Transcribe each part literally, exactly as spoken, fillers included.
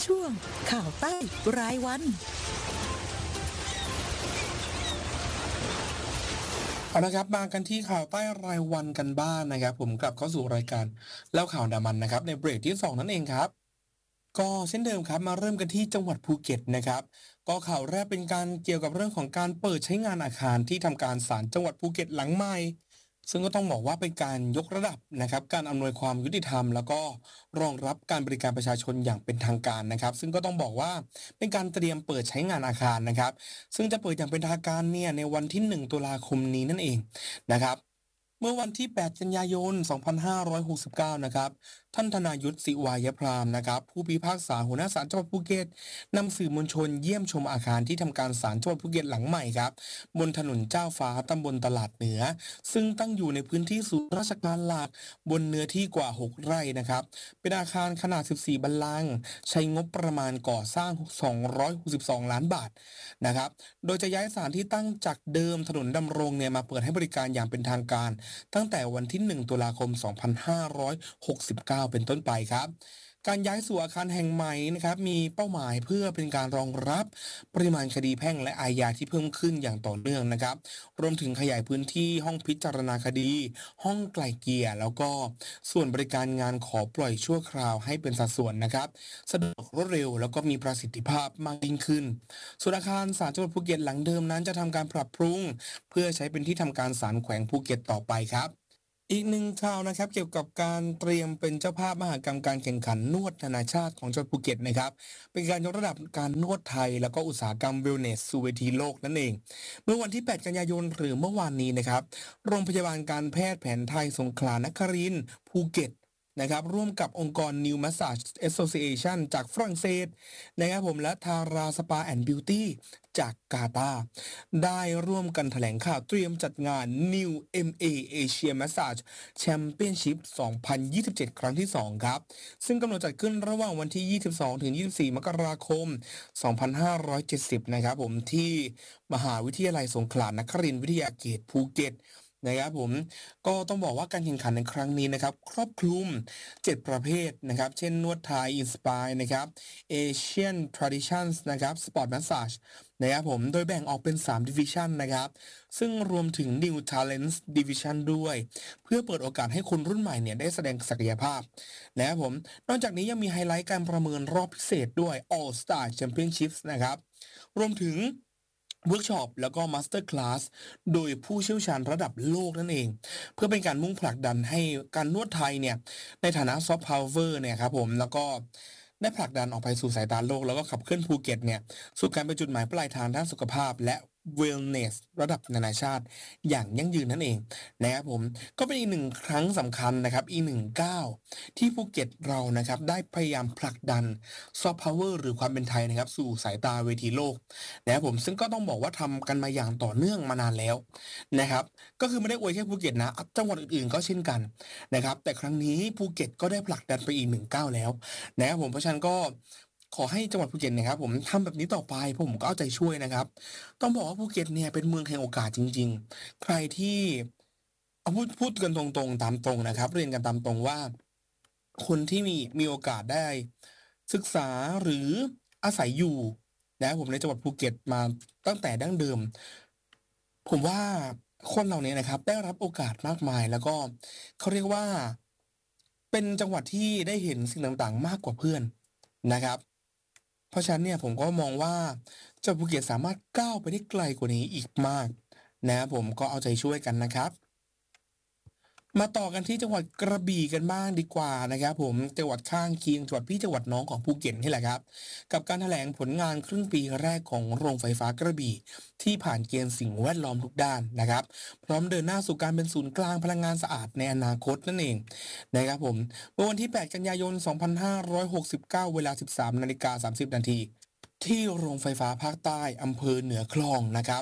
ช่วงข่าวใต้รายวันเอาละครับมากันที่ข่าวใต้รายวันกันบ้างนะครับผมกลับเข้าสู่รายการเล่าข่าวอันดามันนะครับในเบรกที่สองนั่นเองครับก็เช่นเดิมครับมาเริ่มกันที่จังหวัดภูเก็ตนะครับก็ข่าวแรกเป็นการเกี่ยวกับเรื่องของการเปิดใช้งานอาคารที่ทำการศาลจังหวัดภูเก็ตหลังใหม่ซึ่งก็ต้องบอกว่าเป็นการยกระดับนะครับการอำนวยความยุติธรรมแล้วก็รองรับการบริการประชาชนอย่างเป็นทางการนะครับซึ่งก็ต้องบอกว่าเป็นการเตรียมเปิดใช้งานอาคารนะครับซึ่งจะเปิดอย่างเป็นทางการเนี่ยในวันที่หนึ่งตุลาคมนี้นั่นเองนะครับเมื่อวันที่แปดกันยายนสองพันห้าร้อยหกสิบเก้านะครับท่านธนายุทธศิวายพรามนะครับผู้พิพากษาหัวหน้าศาลจังหวัดภูเก็ตนำสื่อมวลชนเยี่ยมชมอาคารที่ทำการศาลจังหวัดภูเก็ตหลังใหม่ครับบนถนนเจ้าฟ้าตำบลตลาดเหนือซึ่งตั้งอยู่ในพื้นที่ศูนย์ราชการหลักบนเนื้อที่กว่าหกไร่นะครับเป็นอาคารขนาดสิบสี่บัลลังก์ใช้งบประมาณก่อสร้างสองร้อยหกสิบสองล้านบาทนะครับโดยจะย้ายศาลที่ตั้งจากเดิมถนนดำรงเนี่ยมาเปิดให้บริการอย่างเป็นทางการตั้งแต่วันที่หนึ่งตุลาคมสองพันห้าร้อยหกสิบเก้าเป็นต้นไปครับการย้ายสู่อาคารแห่งใหม่นะครับมีเป้าหมายเพื่อเป็นการรองรับปริมาณคดีแพ่งและอาญาที่เพิ่มขึ้นอย่างต่อเนื่องนะครับรวมถึงขยายพื้นที่ห้องพิจารณาคดีห้องไกล่เกลี่ยแล้วก็ส่วนบริการงานขอปล่อยชั่วคราวให้เป็นสัดส่วนนะครับสะดวกรวดเร็วแล้วก็มีประสิทธิภาพมากยิ่งขึ้นส่วนอาคารศาลจังหวัดภูเก็ตหลังเดิมนั้นจะทำการปรับปรุงเพื่อใช้เป็นที่ทำการศาลแขวงภูเก็ตต่อไปครับอีกหนึ่งข่าวนะครับเกี่ยวกับการเตรียมเป็นเจ้าภาพมหกรรมการแข่งขันนวดนานาชาติของจังหวัดภูเก็ตนะครับเป็นการยกระดับการนวดไทยแล้วก็อุตสาหกรรมเวลเนสสู่เวทีโลกนั่นเองเมื่อวันที่แปดกันยายนหรือเมื่อวานนี้นะครับโรงพยาบาลการแพทย์แผนไทยสงขลานครินทร์ภูเก็ตนะครับร่วมกับองค์กร New Massage Association จากฝรั่งเศสนะครับผมและทาราสปาแอนด์บิวตี้จากกาตาร์ได้ร่วมกันแถลงข่าวเตรียมจัดงาน New เอ็ม เอ Asia Massage Championship สองพันยี่สิบเจ็ด ครั้งที่สองครับซึ่งกำหนดจัดขึ้นระหว่างวันที่ยี่สิบสองถึงยี่สิบสี่มกราคมสองพันห้าร้อยเจ็ดสิบนะครับผมที่มหาวิทยาลัยสงขลานครินทร์วิทยาเขตภูเก็ตนะครับผมก็ต้องบอกว่าการแข่งขันในครั้งนี้นะครับครอบคลุมเจ็ดประเภทนะครับเช่นนวดไทย Inspire นะครับ Asian Traditions นะครับ Sport Massage นะครับผมโดยแบ่งออกเป็นสาม Division นะครับซึ่งรวมถึง New Talents Division ด้วยเพื่อเปิดโอกาสให้คนรุ่นใหม่เนี่ยได้แสดงศักยภาพนะครับผมนอกจากนี้ยังมีไฮไลท์การประเมินรอบพิเศษด้วย All Star Championships นะครับรวมถึงเวิร์กช็อปแล้วก็มาสเตอร์คลาสโดยผู้เชี่ยวชาญระดับโลกนั่นเองเพื่อเป็นการมุ่งผลักดันให้การนวดไทยเนี่ยในฐานะซอฟต์พาวเวอร์เนี่ยครับผมแล้วก็ได้ผลักดันออกไปสู่สายตาโลกแล้วก็ขับเคลื่อนภูเก็ตเนี่ยสู่การเป็นจุดหมายปลายทางด้านสุขภาพและ wellness ระดับนานาชาติอย่างยั่งยืนนั่นเองนะครับผมก็เป็นอีกหนึ่งครั้งสำคัญนะครับอีกหนึ่งก้าวที่ภูเก็ตเรานะครับได้พยายามผลักดันซอฟต์พาวเวอร์หรือความเป็นไทยนะครับสู่สายตาเวทีโลกนะครับผมซึ่งก็ต้องบอกว่าทำกันมาอย่างต่อเนื่องมานานแล้วนะครับก็คือไม่ได้อวยแค่ภูเก็ตนะจังหวัดอื่นๆก็เช่นกันนะครับแต่ครั้งนี้ภูเก็ตก็ได้ผลักดันไปอีกหนึ่งก้าวแล้วนะครับผมเพราะฉะนั้นก็ขอให้จังหวัดภูเก็ตนะครับผมทำแบบนี้ต่อไปผมก็เอาใจช่วยนะครับต้องบอกว่าภูเก็ตเนี่ยเป็นเมืองแห่งโอกาสจริงๆใครที่เอาพูดพูดกันตรงๆตามตรงนะครับเรียนกันตามตรงว่าคนที่มีมีโอกาสได้ศึกษาหรืออาศัยอยู่นะผมในจังหวัดภูเก็ตมาตั้งแต่ดั้งเดิมผมว่าคนเหล่านี้นะครับได้รับโอกาสมากมายแล้วก็เขาเรียกว่าเป็นจังหวัดที่ได้เห็นสิ่งต่างๆมากกว่าเพื่อนนะครับเพราะฉะนั้นเนี่ยผมก็มองว่าจังหวัดภูเก็ตสามารถก้าวไปได้ไกลกว่านี้อีกมากนะผมก็เอาใจช่วยกันนะครับมาต่อกันที่จังหวัดกระบี่กันบ้างดีกว่านะครับผมจังหวัดข้างเคียงจังหวัดพี่จังหวัดน้องของภูเก็ตนี่แหละครับกับการแถลงผลงานครึ่งปีแรกของโรงไฟฟ้ากระบี่ที่ผ่านเกณฑ์สิ่งแวดล้อมทุกด้านนะครับพร้อมเดินหน้าสู่การเป็นศูนย์กลางพลังงานสะอาดในอนาคตนั่นเองนะครับผมเมื่อวันที่แปดกันยายนสองพันห้าร้อยหกสิบเก้าเวลา สิบสามนาฬิกาสามสิบนาทีที่โรงไฟฟ้าภาคใต้อำเภอเหนือคลองนะครับ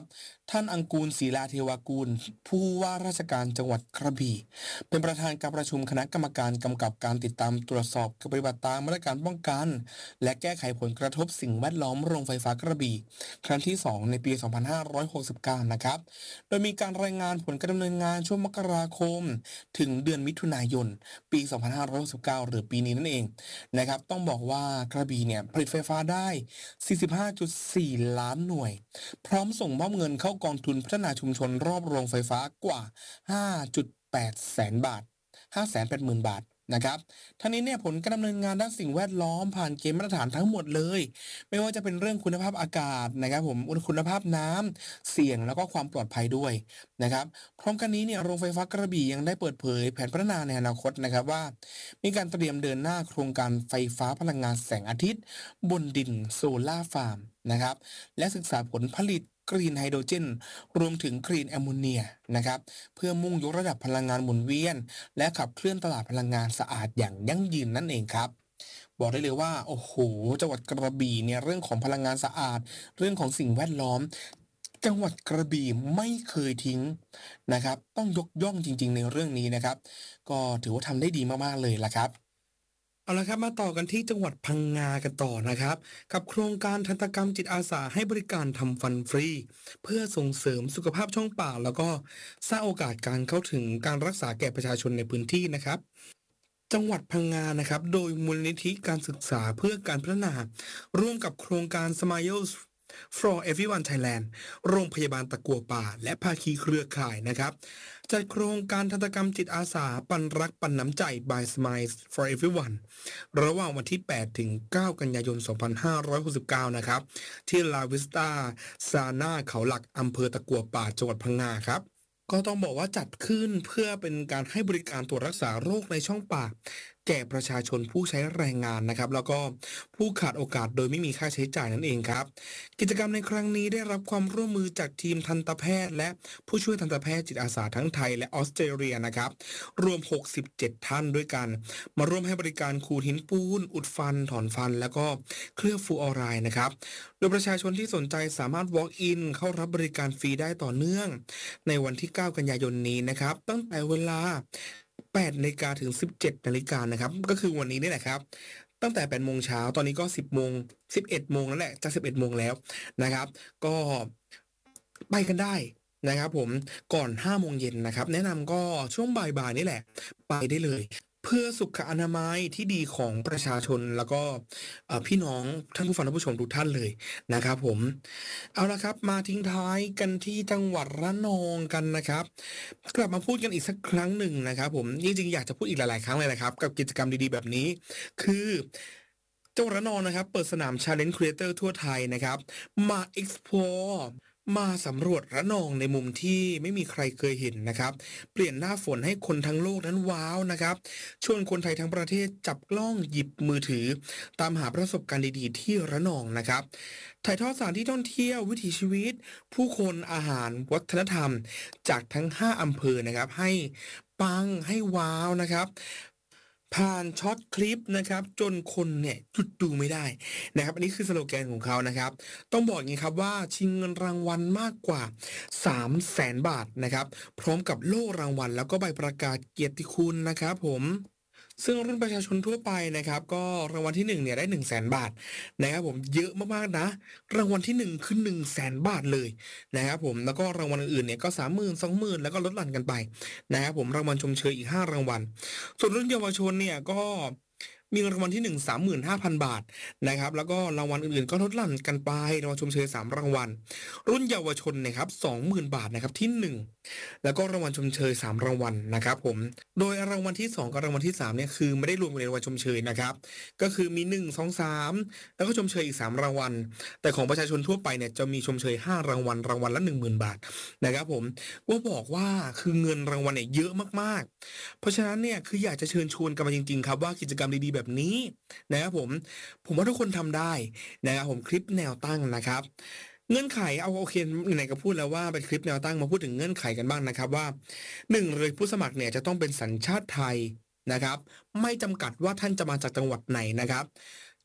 ท่านอังกูลศรีลาเทวากูลผู้ว่าราชการจังหวัดกระบี่เป็นประธานการประชุมคณะกรรมการกำกับการติดตามตรวจสอบการปฏิบัติตามมาตรการป้องกันและแก้ไขผลกระทบสิ่งแวดล้อมโรงไฟฟ้ากระบี่ครั้งที่สองในปี สองพันห้าร้อยหกสิบเก้า นะครับโดยมีการรายงานผลการดำเนินงานช่วงมกราคมถึงเดือนมิถุนายนปี สองพันห้าร้อยหกสิบเก้า หรือปีนี้นั่นเองนะครับต้องบอกว่ากระบี่เนี่ยผลิตไฟฟ้าได้ สี่สิบห้าจุดสี่ ล้านหน่วยพร้อมส่งมอบเงินเข้ากองทุนพัฒนาชุมชนรอบโรงไฟฟ้ากว่า ห้าจุดแปด แสนบาท ห้าแสนแปดหมื่น บาทนะครับทั้งนี้เนี่ยผลการดำเนินงานด้านสิ่งแวดล้อมผ่านเกณฑ์มาตรฐานทั้งหมดเลยไม่ว่าจะเป็นเรื่องคุณภาพอากาศนะครับผมคุณภาพน้ำเสี่ยงแล้วก็ความปลอดภัยด้วยนะครับพร้อมกันนี้เนี่ยโรงไฟฟ้ากระบี่ยังได้เปิดเผยแผนพัฒนาในอนาคตนะครับว่ามีการเตรียมเดินหน้าโครงการไฟฟ้าพลังงานแสงอาทิตย์บนดินโซล่าร์ฟาร์มนะครับและศึกษาผลผลิตกรีนไฮโดรเจนรวมถึงกรีนแอมโมเนียนะครับเพื่อมุ่งยกระดับพลังงานหมุนเวียนและขับเคลื่อนตลาดพลังงานสะอาดอย่างยั่งยืนนั่นเองครับบอกได้เลยว่าโอ้โหจังหวัดกระบี่เนี่ยเรื่องของพลังงานสะอาดเรื่องของสิ่งแวดล้อมจังหวัดกระบี่ไม่เคยทิ้งนะครับต้องยกย่องจริงๆในเรื่องนี้นะครับก็ถือว่าทำได้ดีมากๆเลยล่ะครับเอาละครับมาต่อกันที่จังหวัดพังงากันต่อนะครับกับโครงการทันตกรรมจิตอาสาให้บริการทำฟันฟรีเพื่อส่งเสริมสุขภาพช่องปากแล้วก็สร้างโอกาสการเข้าถึงการรักษาแก่ประชาชนในพื้นที่นะครับจังหวัดพังงานะครับโดยมูลนิธิการศึกษาเพื่อการพัฒนาร่วมกับโครงการ Smiles for Everyone Thailand โรงพยาบาลตะกัวป่าและภาคีเครือข่ายนะครับจัดโครงการทันตกรรมจิตอาสาปันรักปันน้ำใจ by Smiles for Everyone ระหว่างวันที่ แปด ถึง เก้า กันยายน สองพันห้าร้อยหกสิบเก้า นะครับที่ลาวิสตาซาน่าเขาหลักอำเภอตะกัวป่าจังหวัดพังงาครับก็ต้องบอกว่าจัดขึ้นเพื่อเป็นการให้บริการตรวจรักษาโรคในช่องปากแก่ประชาชนผู้ใช้แรงงานนะครับแล้วก็ผู้ขาดโอกาสโดยไม่มีค่าใช้จ่ายนั่นเองครับกิจกรรมในครั้งนี้ได้รับความร่วมมือจากทีมทันตแพทย์และผู้ช่วยทันตแพทย์จิตอาสาทั้งไทยและออสเตรเลียนะครับรวมหกสิบเจ็ดท่านด้วยกันมาร่วมให้บริการขูดหินปูนอุดฟันถอนฟันแล้วก็เคลือบฟลูออไรด์นะครับโดยประชาชนที่สนใจสามารถ walk in เข้ารับบริการฟรีได้ต่อเนื่องในวันที่ เก้า กันยายนนี้นะครับตั้งแต่เวลาแปดนาฬิกาถึง สิบเจ็ดนาฬิกานะครับก็คือวันนี้นี่แหละครับตั้งแต่แปดโมงเช้าตอนนี้ก็สิบโมงสิบเอ็ดโมงแล้วแหละจะสิบเอ็ดโมงแล้วนะครับก็ไปกันได้นะครับผมก่อนห้าโมงเย็นนะครับแนะนำก็ช่วงบ่ายๆนี่แหละไปได้เลยเพื่อสุขอนามัยที่ดีของประชาชนแล้วก็พี่น้องท่านผู้ฟังท่านผู้ชมทุกท่านเลยนะครับผมเอาละครับมาทิ้งท้ายกันที่จังหวัดระนองกันนะครับกลับมาพูดกันอีกสักครั้งหนึ่งนะครับผมจริงๆอยากจะพูดอีกหลายๆครั้งเลยนะครับกับกิจกรรมดีๆแบบนี้คือจังหวัดระนองนะครับเปิดสนาม Challenge Creator ทั่วไทยนะครับมา exploreมาสำรวจระนองในมุมที่ไม่มีใครเคยเห็นนะครับเปลี่ยนหน้าฝนให้คนทั้งโลกนั้นว้าวนะครับชวนคนไทยทั้งประเทศจับกล้องหยิบมือถือตามหาประสบการณ์ดีๆที่ระนองนะครับถ่ายทอดสถานที่ท่องเที่ยววิถีชีวิตผู้คนอาหารวัฒนธรรมจากทั้งห้าอำเภอนะครับให้ปังให้ว้าวนะครับผ่านช็อตคลิปนะครับจนคนเนี่ยหยุดดูไม่ได้นะครับอันนี้คือสโลแกนของเขานะครับต้องบอกอย่างนี้ครับว่าชิงเงินรางวัลมากกว่า สามแสน บาทนะครับพร้อมกับโล่รางวัลแล้วก็ใบประกาศเกียรติคุณนะครับผมซึ่งรุ่นประชาชนทั่วไปนะครับก็รางวัลที่หนึ่งเนี่ยได้ หนึ่งแสน บาทนะครับผมเยอะมากๆนะรางวัลที่หนึ่งคือ หนึ่งแสน บาทเลยนะครับผมแล้วก็รางวัลอื่นๆเนี่ยก็ สามหมื่น สองหมื่น แล้วก็ลดหลั่นกันไปนะครับผมรางวัลชมเชยอีกห้ารางวัลส่วนรุ่นเยาวชนเนี่ยก็มีรางวัลที่หนึ่ง สามหมื่นห้าพัน บาทนะครับแล้วก็รางวัลอื่นๆก็ลดหลั่นกันไปรางวัลชมเชยสามรางวัลรุ่นเยาวชนนะครับ สองหมื่น บาทนะครับที่หนึ่งแล้วก็รางวัลชมเชยสามรางวัลนะครับผมโดยรางวัลที่สองกับรางวัลที่สามเนี่ยคือไม่ได้รวมในรางวัลชมเชยนะครับก็คือมีหนึ่ง สอง สามแล้วก็ชมเชยอีกสามรางวัลแต่ของประชาชนทั่วไปเนี่ยจะมีชมเชยห้ารางวัลรางวัลละ หนึ่งหมื่น บาทนะครับผมว่าบอกว่าคือเงินรางวัลเนี่ยเยอะมากๆเพราะฉะนั้นเนี่ยคืออยากจะเชิญชวนกันมาจริงๆครับว่ากิจกรรมดีๆแบบนี้นะครับผมผมว่าทุกคนทำได้นะครับผมคลิปแนวตั้งนะครับเงื่อนไขเอาโอเคไหนๆก็พูดแล้วว่าเป็นคลิปแนวตั้งมาพูดถึงเงื่อนไขกันบ้างนะครับว่าหนึ่งเลยผู้สมัครเนี่ยจะต้องเป็นสัญชาติไทยนะครับไม่จำกัดว่าท่านจะมาจากจังหวัดไหนนะครับ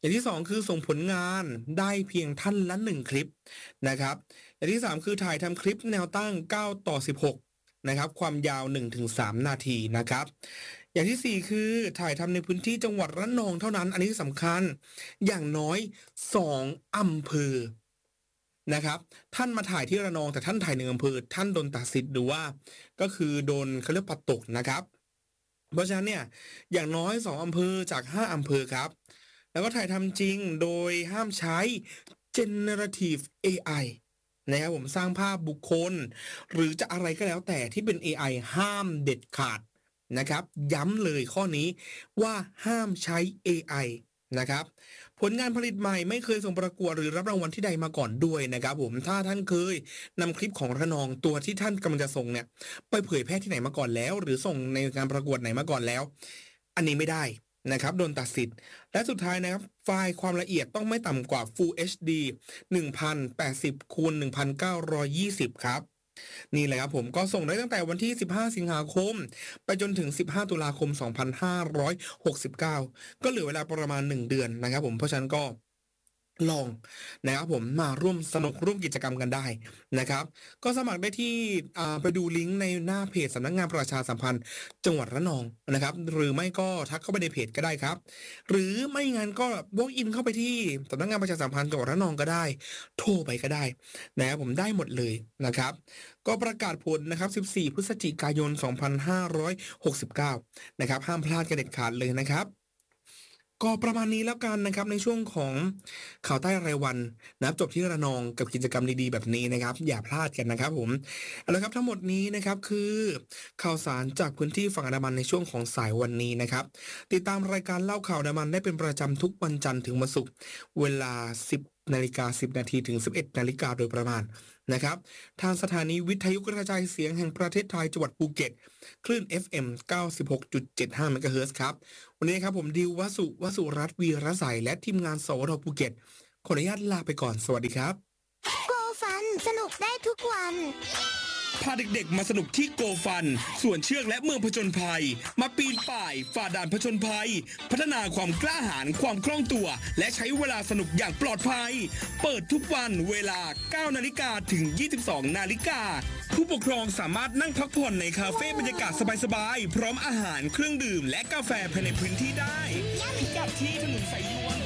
อย่างที่สองคือส่งผลงานได้เพียงท่านละหนึ่งคลิปนะครับอย่างที่สามคือถ่ายทำคลิปแนวตั้งเก้าต่อสิบหกนะครับความยาว หนึ่งถึงสาม นาทีนะครับอย่างที่สี่คือถ่ายทำในพื้นที่จังหวัดระนองเท่านั้นอันนี้สำคัญอย่างน้อยสองอำเภอนะครับท่านมาถ่ายที่ระนองแต่ท่านถ่ายหนึ่งอำเภอท่านโดนตัดสิทธิ์หรือว่าก็คือโดนเขาเรียกปัดตกนะครับเพราะฉะนั้นเนี่ยอย่างน้อยสองอำเภอจากห้าอำเภอครับแล้วก็ถ่ายทำจริงโดยห้ามใช้ generative เอ ไอ นะครับผมสร้างภาพบุคคลหรือจะอะไรก็แล้วแต่ที่เป็น เอ ไอ ห้ามเด็ดขาดนะครับย้ำเลยข้อนี้ว่าห้ามใช้ เอ ไอ นะครับผลงานผลิตใหม่ไม่เคยส่งประกวดหรือรับรางวัลที่ใดมาก่อนด้วยนะครับผมถ้าท่านเคยนำคลิปของระนองตัวที่ท่านกำลังจะส่งเนี่ยไปเผยแพร่ที่ไหนมาก่อนแล้วหรือส่งในการประกวดไหนมาก่อนแล้วอันนี้ไม่ได้นะครับโดนตัดสิทธิ์และสุดท้ายนะครับไฟล์ความละเอียดต้องไม่ต่ำกว่า Full เอช ดี หนึ่งพันแปดสิบคูณหนึ่งพันเก้าร้อยยี่สิบครับนี่แหละครับผมก็ส่งได้ตั้งแต่วันที่สิบห้าสิงหาคมไปจนถึงสิบห้าตุลาคมสองพันห้าร้อยหกสิบเก้าก็เหลือเวลาประมาณหนึ่งเดือนนะครับผมเพราะฉะนั้นก็ลองนะครับผมมาร่วมสนุกร่วมกิจกรรมกันได้นะครับก็สมัครได้ที่อ่าไปดูลิงก์ในหน้าเพจสำนักงานประชาสัมพันธ์จังหวัดระนองนะครับหรือไม่ก็ทักเข้าไปในเพจก็ได้ครับหรือไม่งั้นก็ walk in เข้าไปที่สำนักงานประชาสัมพันธ์จังหวัดระนองก็ได้โทรไปก็ได้นะครับผมได้หมดเลยนะครับก็ประกาศผลนะครับสิบสี่พฤศจิกายนสองพันห้าร้อยหกสิบเก้านะครับห้ามพลาดกันเด็ดขาดเลยนะครับก็ประมาณนี้แล้วกันนะครับในช่วงของข่าวใต้รายวันนะครับจบที่ระนองกับกิจกรรมดีๆแบบนี้นะครับอย่าพลาดกันนะครับผมเอาละครับทั้งหมดนี้นะครับคือข่าวสารจากพื้นที่ฝั่งอันดามันในช่วงของสายวันนี้นะครับติดตามรายการเล่าข่าวอันดามันได้เป็นประจำทุกวันจันทร์ถึงวันศุกร์เวลา สิบนาฬิกาสิบนาทีถึง สิบเอ็ดนาฬิกาโดยประมาณนะครับทางสถานีวิทยุกระจายเสียงแห่งประเทศไทยจังหวัดภูเก็ตคลื่น เอฟ เอ็ม เก้าสิบหกจุดเจ็ดห้า เมกะเฮิรตซ์ครับวันนี้ครับผมดิววสุวสุรัตน์วีรใสและทีมงานสวทภูเก็ตขออนุญาตลาไปก่อนสวัสดีครับโกฟันสนุกได้ทุกวันพาเด็กๆมาสนุกที่โกฟันส่วนเชือกและเมืองผจญภัยมาปีนป่ายฝ่าด่านผจญภัยพัฒนาความกล้าหาญความคล่องตัวและใช้เวลาสนุกอย่างปลอดภัยเปิดทุกวันเวลา เก้านาฬิกาถึง ยี่สิบสองนาฬิกาผู้ปกครองสามารถนั่งพักผ่อนในคาเฟ่บรรยากาศสบายๆพร้อมอาหารเครื่องดื่มและกาแฟภายในพื้นที่ได้พิกัดที่ถนนสายยวน